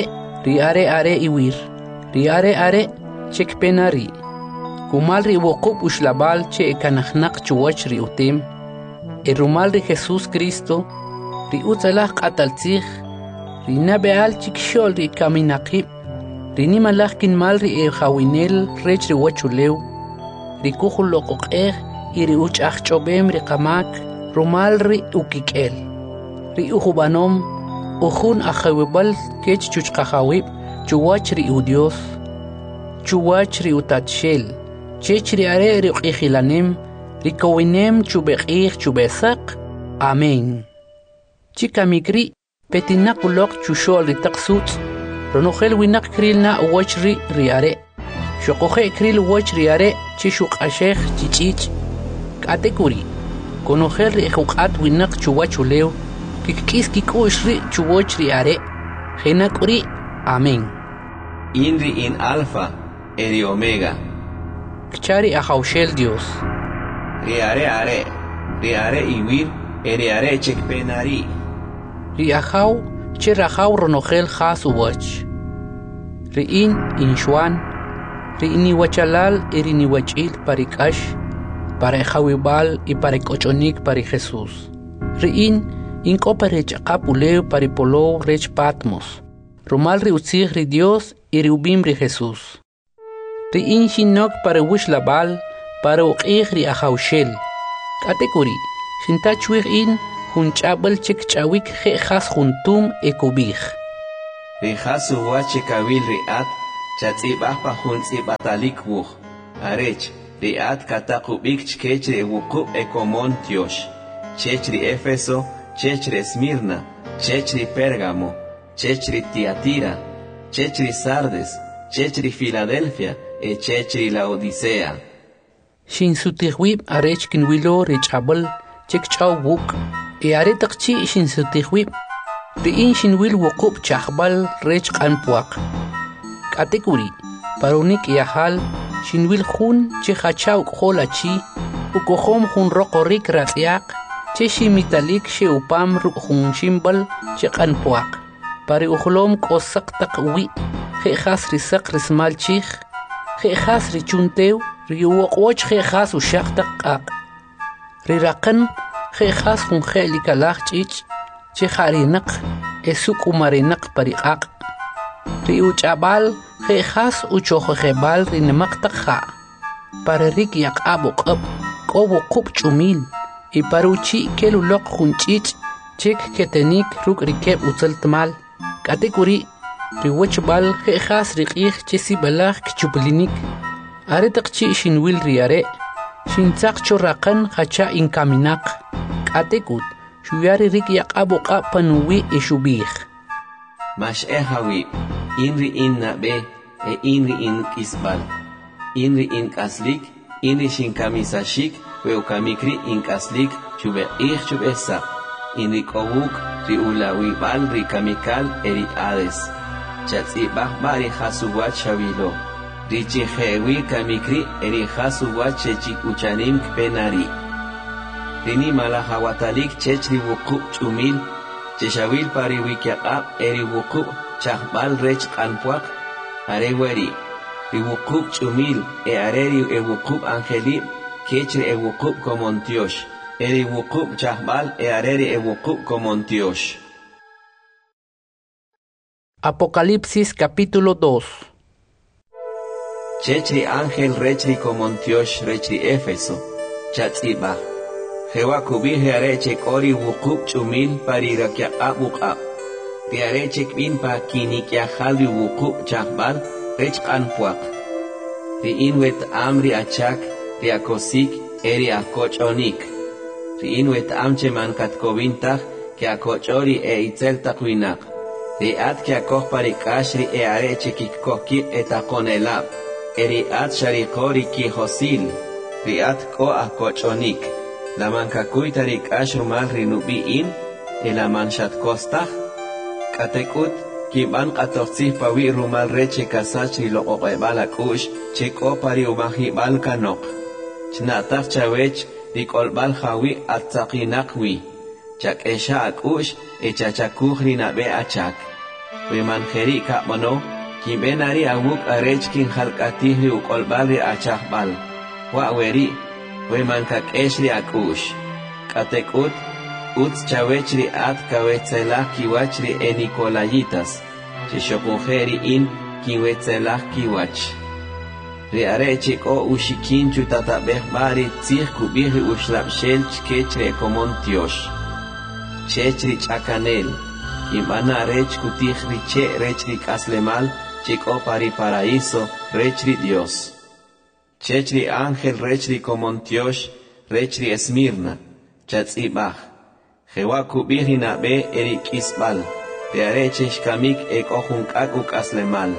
are iwir. Ri are chek penari. Kumal ri wokub ushlabal che ekanachnak chuwach ri utim. E rumal ri Jesús Cristo. Ri utzalach ataltzich. Ri nabeal chik shol ri kaminakib. Ri nimalach kinmal ri ejawinel rech ri wachulew. Ri kuchul lokokeh. Iri uchach chobem ri kamak. Rumal ri ukikel. Ri ujubanom. Ujun ajawibal kech chuchkajawib. Chuwach ri udios. Chuwach ri utatshel. Chech ri are ri ukijilanem. Ri kowinem chubeqih chubesak. Amén. Chika mikri. Petinakulok chushol ri taksut. Ronogel winak krilna uwach ri are. Shokoje kril uwach ri are. Chishuk ashech chichich. Katekuri. Conocer ri juqat winak chuwachulew. Kikis kikush ri chuwach ri are. Genakuri. Amén. Inri in alfa, eri omega. Kchari ajawshel Dios. Ri are iwir, eri are chekpenari. Ri ajaw, che rajaw ronogel has uwach. Ri in shwan. Ri iniwachalal eri niwachil parikash. Para jawibal y para cochonik para Jesús. Riin incopa rech capuleo para polo rech patmos. Rumal ri utzih ri Dios y ri ubim ri Jesús. Riin shinok para wishlabal para uqih ri ajawshel. Katekuri, shintachwig in hunchabal chik chawik je has juntum ekubih. Ri hasu wachekawil ri at chatzibahpa huntzibatalik wuj, arech, riat katakubik chkechri wukub ekomon tiosh, chechri Éfeso, chechri Esmirna, chechri Pérgamo, chechri Tiatira, chechri Sardes, chechri Filadelfia, chechri Laodicea. Shin sutihwib arech kinwilo rechabal chekchaw wuk, aretakchi shin sutihwib, riin shinwil wukub chahbal rech kanpuak. Katekuri, paronik yahal, shinwil hun chehachaw kholachi, ukohom hun rokorik ratyak, cheshimitalik sheupam rukhun shimbal chekanpuak. Pare uhlom kosak takwi, khas risak rismal chih, khas richuntew, riuwaqwach khas ushaq takak. Rirakan khas hun khelikalach chich, cheharinak, esuk umarinak pariqaq. Riuchabal khas uchokhebal rinamak takha. Pararik yak abuk up, kobo kup chumil, y paruchi kelulok hunchich, chek ketenik ruk rikeb utzaltmal. Katekuri, riwachbal khas rikih chesi balach kchublinik. Aretakchi shinwil riare, shintzak chorrakan hacha inkaminak. Katekut, shuyari rik yak abuk up panuwi ishubih. Mash ehawi, inri in nabe, inri in kisbal. Inri in kaslik, inri shin kamisashik, weukamikri in kaslik, chube chubesa. Inri kowuk, ri ulawi bal ri kamikal eri ades. Chatzibah bari hasuwat shavilo. Ri chihewi kamikri eri hasuwat chechik uchanim kpenari. Rini malahawatalik chechri wukub chumil, cheshawil pari wikiaqab eri wukub chahbal rech kanpuak, areweri. Ri wukub chumil areri wukub angelib, kechri wukub komontiosh. Eri wukub chahbal areri wukub komontiosh. Apocalipsis capítulo 2. Chechri ángel rechri komontiosh rechri Éfeso, chatzibah. Jehová kubije areche kori wukub chumil parirakia abukab. Ti areche kbin pa kinikia halvi wukub chahbal rech kanpuak. Ti inwet amri achak, ti akosik eri akochonik. Ti inwet amche man katkovintach ke akochori itzel takwinak. Ti at ke akoch parikashri areche kikkoki etakonelab. Eri at sharikori ki hosil. Ti at ko akochonik. La mankakuitarik ashrumal rinubiin, el amanshat kostach, katekut, kiban katoxif pawi rumal reche kasach lo oqebal akush, cheko pari umahibal kanok. Chnatach chawech, rikolbal hawi atzakinakwi, chak esha akush, echachakuj rinabe achak. Wemanjeri kapmono, kibenari awuk arech kin halkatih ri ukolbal ri achakbal. Waweri, Wemanka eshri akush. Katekut, utz chawechri at kawetzelach kiwachri enikolayitas. Chishokunjeri in kiwetzelach kiwach. Riarechik o ushikin chutatabeh bari tzich kubihri ushlapshel chkechri ekomontiosh. Chechri chakanel. Kimana rech kutihri che rechri kaslemal, chiko pari paraíso, rechri Dios. Chechri ángel rechri komontiosh, rechri Esmirna, chatzibah. Jehová kubihri nabe eri kisbal, te arechesh kamik ekojunkak ukaslemal.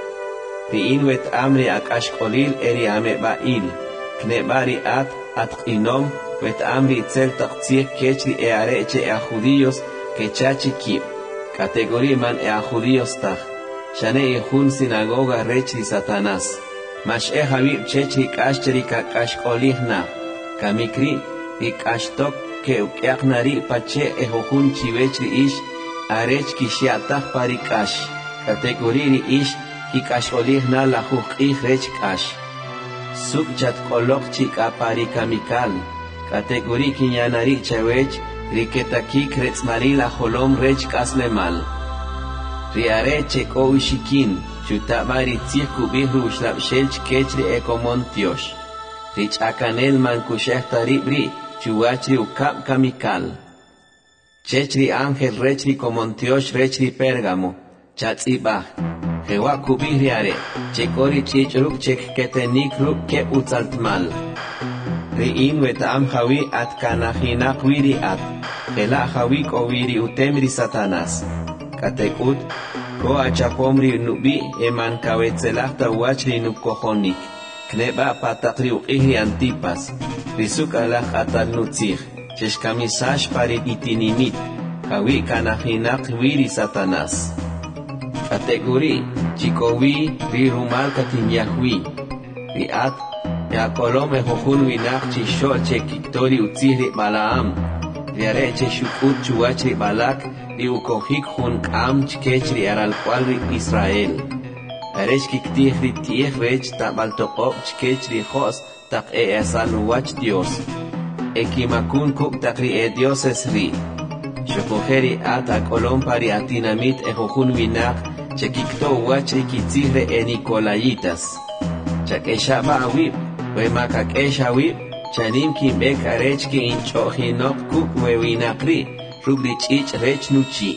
Ti inwet amri akashkolil eri amebail, knebari at inom, wet amri itzel taktzir kechri areche judíos kechachi kib. Categoría man judíos tach, shane ihun sinagoga rechri Satanás. Mash habib chechri kashcheri kakashkolihna, kamikri ikashtok ke ukyaknari pache ehohun chivechri ish, arech kishiatach parikash, kategoriri ish, kikasholihna la hukih rech kash. Suk chat kolok chika parikamikal, kategori kinyanari chawech, riketaki kretzmari la holom rech kaslemal. Riare cheko ushikin, chutabari tzirku bihru shlapshelch kechri ekomontiosh. Rich akanel man kushehta ribri, chuachri ukap kamikal. Chechri ángel rechri komontiosh rechri Pérgamo, chatzibah Jewa kubihriare chekori chichruk chek ketenik ruk ke utzaltmal Riin wetam jawi at kanahinak wiri at Jela jawi kowiri utemri satanas Katekut ko achapomri nubi eman kawetzelachta wachri nukohonik Kneba patakri uqihri antipas Risuk alach atal nutzich Cheshkamisash parid itinimit Jawi kanahinak wiri satanas Kategori chikowi ri rumal katinyahwi Riat ya kolome jojun winak chishol chekiktori utzihri balaam Riare cheshukut chuachri balak Ri ukohik jun kam chkechri aralkwalri Israel Aresh kiktihri tieh rech tabaltokop chkechri jos tak esaluwach Dios Ekimakun kuk takri dioses ri Shokojeri at akolom pari atinamit jojun winak Chekikto wachri kitzihre Nicolayitas Chakeshaba awib Wemakakesha awib Chanim kimbek arech ki inchohinok kuk wewinakri Rugri chich rech nuchi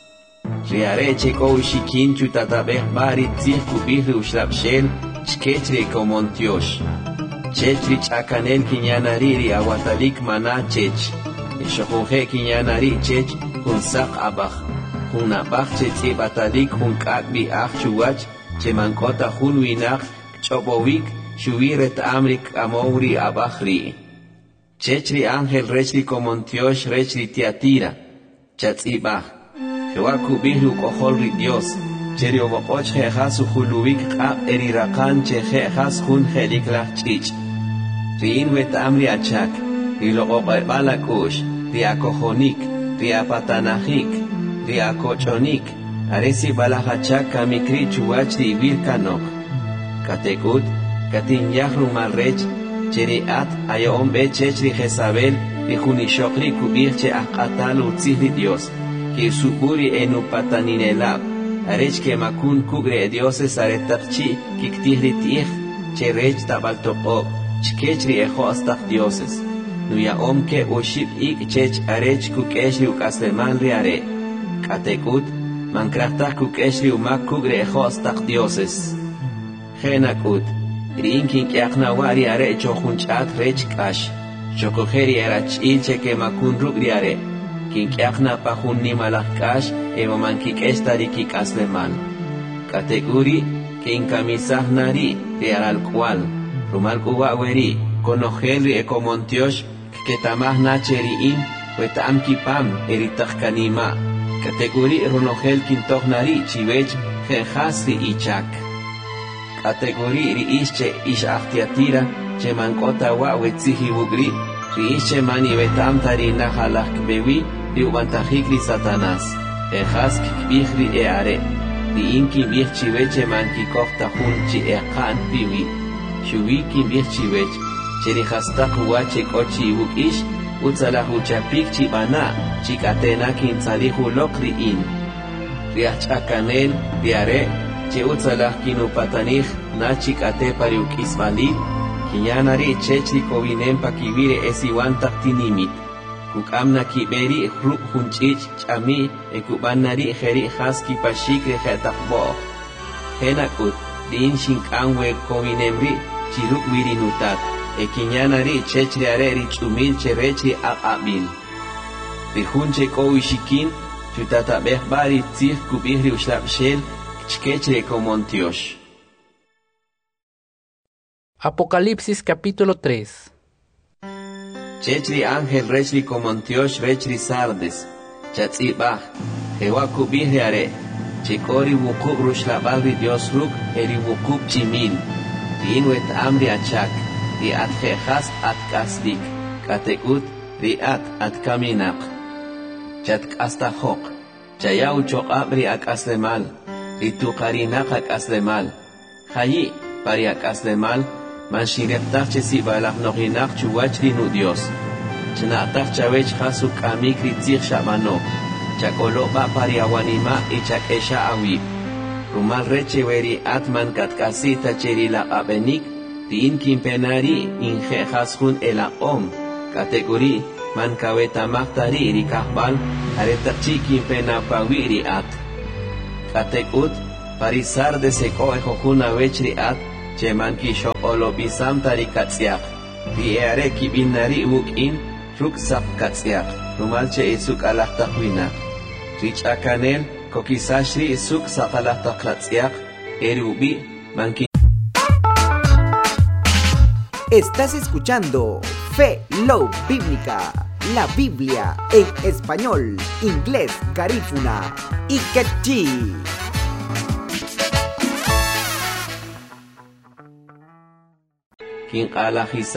Riare cheko ushikin chutatabeh bari tzih kubihri ushlapshel Chkechri komontiosh Chechri chakanel kinyanariri awatalik mana chech Shokoje kinyanari chech hunsak abach Hunabach che batalik hun kakbi ach chuwach che mankota hun winak chobowik shuwiret amrik amowri abachri Chechri ángel rechri komontiosh rechri tiatira chatzibach Jewaku bihru koholri Dios cheri obopoch jejas uhuluwik kab erirakan che jejas hun jeliklach chich Riin wet amri achak Riloqoqebalakush Riakojonik Riapatanajik Riakochonik Aresi balahachak kamikri chuachri virkanok Katekut Katin yahru malrech Cheri at ayom bechechri Jezabel Rijunishokri kubirche akatal utzihri Dios Ki suburi enu pataninelab Arech ke makun kugre dioses aretakchi Kiktihri tich Cherech tabaltoqob Chkechri ejo astach dioses Nuya omke ushib ik chech arech kukeshri ukasleman riare Katekut mankrachtach kukeshri umak kugre ejo astach dioses Genakut Rinkin kiaknawari are chochunchat rech kash Chokojeri erach ilche ke makun rugriare Kin kiakna pahun nimalach kash Evo mankik estari kikasleman Kateguri kin kamisah nari riaral cual Rumal kuwaweri Konojelri ekomontiosh Ketamah nacheriin Wetam kipam eritachkanima Kateguri runogel kintohnari chivech Jejasri ichak Kategori riische ish achtiatira che mankota wa wetzihi bugri riische mani betam tari nahalak bewi riubantajikri satanas ejas kikbihri eare riinki bih chiveche manki kofta hunchi eqan biwi shuwiki bih chivech cherihastak huache kochi bukish utzalahu chapik chibana chikatena kintzalihu lokri in riachakanel riare che utzalah kinu patanich nachik ate pariuk ismali kinyanari chechri kovinem pakivire esiwan taktinimit kukamna kiberi hruk hunchich chami ekubanari jeri haski pashikre jetakbo henakut din shinkanwe kovinemri chiruk virinutat ekinyanari chechri areri chumil cherechri aqabil rihunche kowishikin chutatabeh bari tzih kubihri ushlapshel Chkechre komontiosh. Apocalipsis capítulo 3. Chechri ángel rechri komontiosh rechri sardes. Chatzibach. Jewaku bihriare. Chekori wukub rushlabagri Dios ruk eri wukub chimil. Riinwet amri achak. Riat jejas at kasdik. Katekut riat at kaminak. Chatk astahok. Chayau chokabri ak aslemal. Ritu karinakak aslemal. Hayi pariak aslemal. Manshireptach chesi balak nohinak chuwachri nu Dios. Chnatach chavech hasu kamikri tzich shabano. Chakoloba pariawanima y chakesha awib. Rumal reche weri atman katkasita cheri la abenik. Tin kimpenari inje hasun ela om. Kategori man kaweta mahtari rikahbal. Aretachi kimpena pawiri at. atekut parisar de seco ejojuna vechri at cheman kisho olobisam tarikatsiak diare kibinari ukin ruksak katsiak rumalche isuk alahtahuina rich akanel kokisashri isuk sakalahtaklatsiak erubi manki. Estás escuchando Fe Love Bíblica, la Biblia en español, inglés, garífuna y quechí. King alahisa